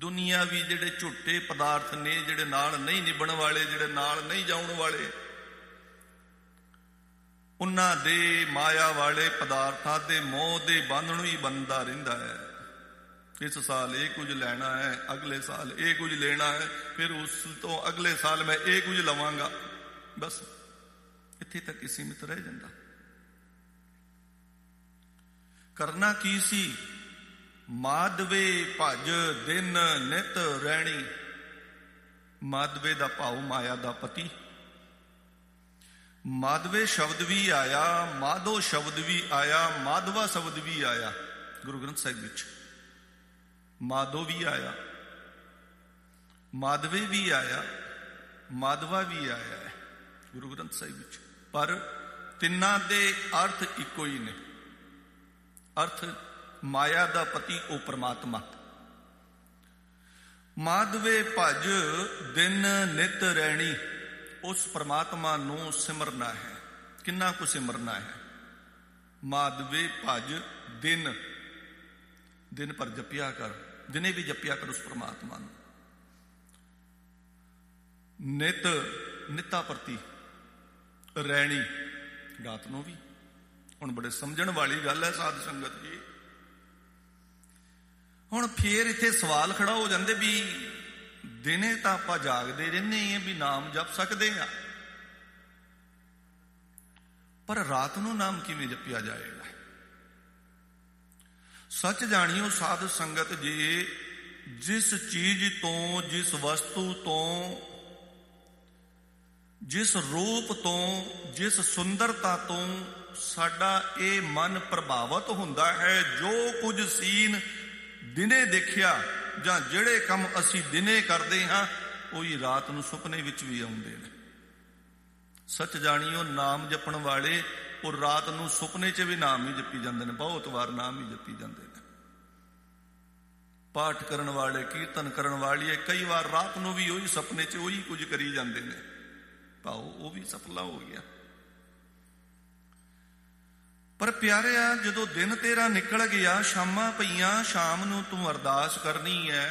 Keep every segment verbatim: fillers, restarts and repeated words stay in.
ਦੁਨੀਆ ਵੀ ਜਿਹੜੇ ਝੂਠੇ ਪਦਾਰਥ ਨੇ, ਜਿਹੜੇ ਨਾਲ ਨਹੀਂ ਨਿਭਣ ਵਾਲੇ, ਜਿਹੜੇ ਨਾਲ ਨਹੀਂ ਜਾਣ ਵਾਲੇ, ਉਹਨਾਂ ਦੇ ਮਾਇਆ ਵਾਲੇ ਪਦਾਰਥਾਂ ਦੇ ਮੋਹ ਦੇ ਬੰਧਨ ਹੀ ਬੰਦਾ ਰਹਿੰਦਾ ਹੈ। ਇਸ ਸਾਲ ਇਹ ਕੁਝ ਲੈਣਾ ਹੈ, ਅਗਲੇ ਸਾਲ ਇਹ ਕੁਝ ਲੈਣਾ ਹੈ, ਫਿਰ ਉਸ ਤੋਂ ਅਗਲੇ ਸਾਲ ਮੈਂ ਇਹ ਕੁਝ ਲਵਾਂਗਾ। ਬਸ ਇੱਥੇ ਤੱਕ ਸੀਮਿਤ ਰਹਿ ਜਾਂਦਾ। ਕਰਨਾ ਕੀ ਸੀ? ਮਾਧਵੇ ਭਜ ਦਿਨ ਨਿਤ ਰਹਿਣੀ। ਮਾਧਵੇ ਦਾ ਭਾਵ ਮਾਇਆ ਦਾ ਪਤੀ। ਮਾਧਵੇ ਸ਼ਬਦ ਵੀ ਆਇਆ, ਮਾਧੋ ਸ਼ਬਦ ਵੀ ਆਇਆ, ਮਾਧਵਾ ਸ਼ਬਦ ਵੀ ਆਇਆ ਗੁਰੂ ਗ੍ਰੰਥ ਸਾਹਿਬ ਵਿੱਚ। ਮਾਧੋ ਵੀ ਆਇਆ, ਮਾਧਵੇ ਵੀ ਆਇਆ, ਮਾਧਵਾ ਵੀ ਆਇਆ ਹੈ ਗੁਰੂ ਗ੍ਰੰਥ ਸਾਹਿਬ ਵਿੱਚ। ਪਰ ਤਿੰਨਾਂ ਦੇ ਅਰਥ ਇੱਕੋ ਹੀ ਨੇ। ਅਰਥ ਮਾਇਆ ਦਾ ਪਤੀ ਉਹ ਪਰਮਾਤਮਾ। ਮਾਧਵੇ ਭਜ ਦਿਨ ਨਿਤ ਰਹਿਣੀ। ਉਸ ਪਰਮਾਤਮਾ ਨੂੰ ਸਿਮਰਨਾ ਹੈ। ਕਿੰਨਾ ਕੁ ਸਿਮਰਨਾ ਹੈ? ਮਾਧਵੇ ਭਜ ਦਿਨ, ਦਿਨ ਪਰ ਜਪਿਆ ਕਰ, ਦਿਨੇ ਵੀ ਜਪਿਆ ਕਰ ਉਸ ਪਰਮਾਤਮਾ ਨੂੰ। ਨਿਤ, ਨਿਤਾ ਪ੍ਰਤੀ ਰਹਿਣੀ, ਰਾਤ ਨੂੰ ਵੀ। ਹੁਣ ਬੜੇ ਸਮਝਣ ਵਾਲੀ ਗੱਲ ਹੈ ਸਾਧ ਸੰਗਤ ਜੀ। ਹੁਣ ਫੇਰ ਇੱਥੇ ਸਵਾਲ ਖੜਾ ਹੋ ਜਾਂਦੇ ਵੀ ਦਿਨੇ ਤਾਂ ਆਪਾਂ ਜਾਗਦੇ ਰਹਿੰਦੇ ਹਾਂ, ਵੀ ਨਾਮ ਜਪ ਸਕਦੇ ਹਾਂ, ਪਰ ਰਾਤ ਨੂੰ ਨਾਮ ਕਿਵੇਂ ਜਪਿਆ ਜਾਏਗਾ? ਸੱਚ ਜਾਣਿਓ ਸਾਧ ਸੰਗਤ ਜੀ, ਜਿਸ ਚੀਜ਼ ਤੋਂ, ਜਿਸ ਵਸਤੂ ਤੋਂ, ਜਿਸ ਰੂਪ ਤੋਂ, ਜਿਸ ਸੁੰਦਰਤਾ ਤੋਂ ਸਾਡਾ ਇਹ ਮਨ ਪ੍ਰਭਾਵਿਤ ਹੁੰਦਾ ਹੈ, ਜੋ ਕੁਝ ਸੀਨ ਦਿਨੇ ਦੇਖਿਆ ਜਾਂ ਜਿਹੜੇ ਕੰਮ ਅਸੀਂ ਦਿਨੇ ਕਰਦੇ ਹਾਂ, ਉਹੀ ਰਾਤ ਨੂੰ ਸੁਪਨੇ ਵਿੱਚ ਵੀ ਆਉਂਦੇ ਨੇ। ਸੱਚ ਜਾਣੀਓ ਨਾਮ ਜਪਣ ਵਾਲੇ ਉਹ ਰਾਤ ਨੂੰ ਸੁਪਨੇ 'ਚ ਵੀ ਨਾਮ ਹੀ ਜਪੀ ਜਾਂਦੇ ਨੇ, ਬਹੁਤ ਵਾਰ ਨਾਮ ਹੀ ਜਪੀ ਜਾਂਦੇ ਨੇ। ਪਾਠ ਕਰਨ ਵਾਲੇ, ਕੀਰਤਨ ਕਰਨ ਵਾਲੇ ਕਈ ਵਾਰ ਰਾਤ ਨੂੰ ਵੀ ਉਹੀ ਸੁਪਨੇ 'ਚ ਉਹੀ ਕੁਝ ਕਰੀ ਜਾਂਦੇ ਨੇ। ਭਾਓ ਉਹ ਵੀ ਸਫਲਾ ਹੋ ਗਿਆ। ਪਰ ਪਿਆਰਿਆ, ਜਦੋਂ ਦਿਨ ਤੇਰਾ ਨਿਕਲ ਗਿਆ, ਸ਼ਾਮਾਂ ਪਈਆਂ, ਸ਼ਾਮ ਨੂੰ ਤੂੰ ਅਰਦਾਸ ਕਰਨੀ ਹੈ।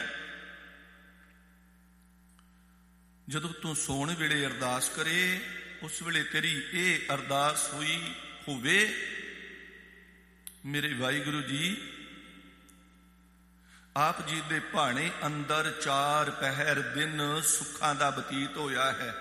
ਜਦੋਂ ਤੂੰ ਸੌਣ ਵੇਲੇ ਅਰਦਾਸ ਕਰੇ, ਉਸ ਵੇਲੇ ਤੇਰੀ ਇਹ ਅਰਦਾਸ ਹੋਈ ਹੋਵੇ, ਮੇਰੇ ਵਾਹਿਗੁਰੂ ਜੀ, ਆਪ ਜੀ ਦੇ ਭਾਣੇ ਅੰਦਰ ਚਾਰ ਪਹਿਰ ਦਿਨ ਸੁੱਖਾਂ ਦਾ ਬਤੀਤ ਹੋਇਆ ਹੈ।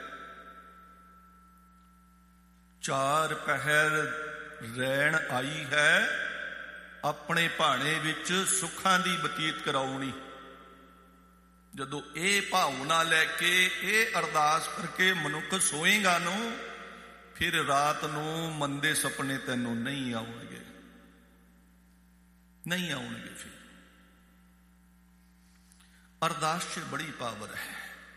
ਚਾਰ ਪਹਿਰ ਰਹਿਣ ਆਈ ਹੈ, ਆਪਣੇ ਭਾਣੇ ਵਿੱਚ ਸੁੱਖਾਂ ਦੀ ਬਤੀਤ ਕਰਾਉਣੀ। ਜਦੋਂ ਇਹ ਭਾਵਨਾ ਲੈ ਕੇ, ਇਹ ਅਰਦਾਸ ਕਰਕੇ ਮਨੁੱਖ ਸੋਏਗਾ ਨੂੰ, ਫਿਰ ਰਾਤ ਨੂੰ ਮੰਦੇ ਸੁਪਨੇ ਤੈਨੂੰ ਨਹੀਂ ਆਉਣਗੇ, ਨਹੀਂ ਆਉਣਗੇ। ਫਿਰ ਅਰਦਾਸ 'ਚ ਬੜੀ ਪਾਵਰ ਹੈ।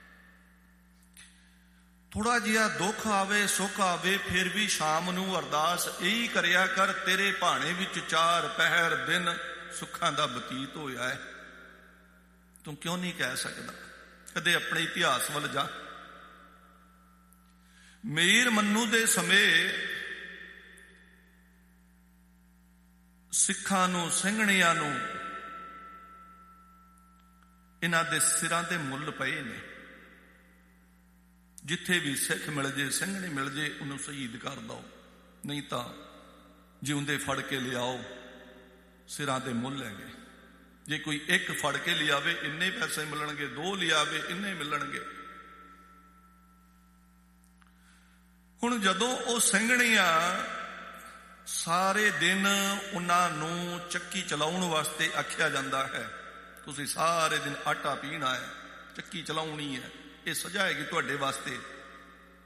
ਥੋੜਾ ਜਿਹਾ ਦੁੱਖ ਆਵੇ, ਸੁੱਖ ਆਵੇ, ਫਿਰ ਵੀ ਸ਼ਾਮ ਨੂੰ ਅਰਦਾਸ ਇਹੀ ਕਰਿਆ ਕਰ, ਤੇਰੇ ਭਾਣੇ ਵਿੱਚ ਚਾਰ ਪਹਿਰ ਦਿਨ ਸੁੱਖਾਂ ਦਾ ਬਤੀਤ ਹੋਇਆ ਹੈ। ਤੂੰ ਕਿਉਂ ਨਹੀਂ ਕਹਿ ਸਕਦਾ? ਕਦੇ ਆਪਣੇ ਇਤਿਹਾਸ ਵੱਲ ਜਾ। ਮੀਰ ਮੰਨੂ ਦੇ ਸਮੇਂ ਸਿੱਖਾਂ ਨੂੰ, ਸਿੰਘਣੀਆਂ ਨੂੰ ਇਹਨਾਂ ਦੇ ਸਿਰਾਂ ਤੇ ਮੁੱਲ ਪਏ ਨੇ। ਜਿੱਥੇ ਵੀ ਸਿੱਖ ਮਿਲ ਜੇ, ਸਿੰਘਣੀ ਮਿਲ ਜੇ, ਉਹਨੂੰ ਸ਼ਹੀਦ ਕਰ ਦਿਓ, ਨਹੀਂ ਤਾਂ ਜਿਉਂਦੇ ਫੜ ਕੇ ਲਿਆਓ, ਸਿਰਾਂ ਤੇ ਮੁੱਲ ਹੈਗੇ। ਜੇ ਕੋਈ ਇੱਕ ਫੜ ਕੇ ਲਿਆਵੇ ਇੰਨੇ ਪੈਸੇ ਮਿਲਣਗੇ, ਦੋ ਲਿਆਵੇ ਇੰਨੇ ਮਿਲਣਗੇ। ਹੁਣ ਜਦੋਂ ਉਹ ਸਿੰਘਣੀਆਂ ਸਾਰੇ ਦਿਨ ਉਹਨਾਂ ਨੂੰ ਚੱਕੀ ਚਲਾਉਣ ਵਾਸਤੇ ਆਖਿਆ ਜਾਂਦਾ ਹੈ, ਤੁਸੀਂ ਸਾਰੇ ਦਿਨ ਆਟਾ ਪੀਣਾ ਹੈ, ਚੱਕੀ ਚਲਾਉਣੀ ਹੈ, ਇਹ ਸਜ਼ਾ ਹੈਗੀ ਤੁਹਾਡੇ ਵਾਸਤੇ।